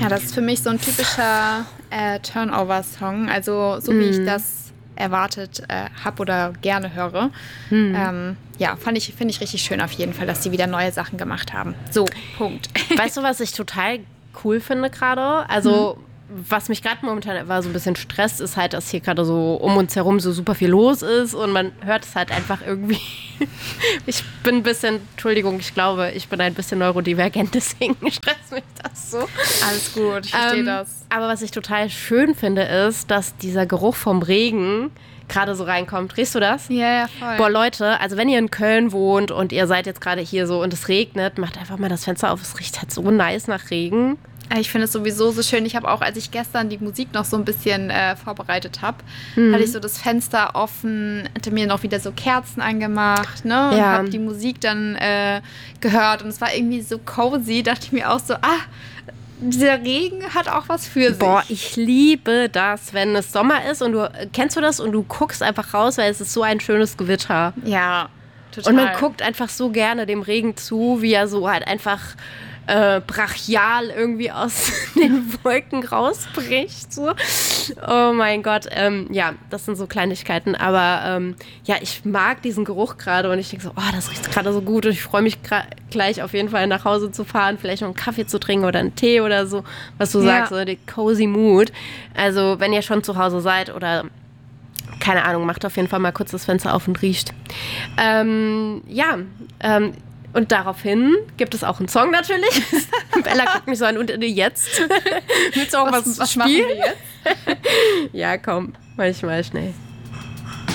Ja, das ist für mich so ein typischer Turnover-Song. Also so wie ich das erwartet habe oder gerne höre. Ja, finde ich richtig schön auf jeden Fall, dass die wieder neue Sachen gemacht haben. So, Punkt. Weißt du, was ich total cool finde gerade? Also, was mich gerade momentan immer so ein bisschen stresst, ist halt, dass hier gerade so um uns herum so super viel los ist und man hört es halt einfach irgendwie. Ich bin ein bisschen, Entschuldigung, ich glaube, ich bin ein bisschen neurodivergent, deswegen stresst mich das so. Alles gut, ich verstehe das. Aber was ich total schön finde, ist, dass dieser Geruch vom Regen gerade so reinkommt. Riechst du das? Ja, voll. Boah, Leute, also wenn ihr in Köln wohnt und ihr seid jetzt gerade hier so und es regnet, macht einfach mal das Fenster auf. Es riecht halt so nice nach Regen. Ich finde es sowieso so schön. Ich habe auch, als ich gestern die Musik noch so ein bisschen vorbereitet habe, hatte ich so das Fenster offen, hatte mir noch wieder so Kerzen angemacht, ne? Und habe die Musik dann gehört. Und es war irgendwie so cozy, dachte ich mir auch so, dieser Regen hat auch was für sich. Boah, ich liebe das, wenn es Sommer ist und kennst du das? Und du guckst einfach raus, weil es ist so ein schönes Gewitter. Ja, total. Und man guckt einfach so gerne dem Regen zu, wie er so halt einfach brachial irgendwie aus den Wolken rausbricht. So. Oh mein Gott. Ja, das sind so Kleinigkeiten. Aber ja, ich mag diesen Geruch gerade und ich denke so, oh, das riecht gerade so gut und ich freue mich gleich auf jeden Fall nach Hause zu fahren, vielleicht noch einen Kaffee zu trinken oder einen Tee oder so, was du sagst, so die cozy Mood. Also, wenn ihr schon zu Hause seid oder keine Ahnung, macht auf jeden Fall mal kurz das Fenster auf und riecht. Und daraufhin gibt es auch einen Song natürlich. Bella guckt mich so an und jetzt. Willst du auch was machen spielen? wir jetzt? Ja, komm, manchmal schnell.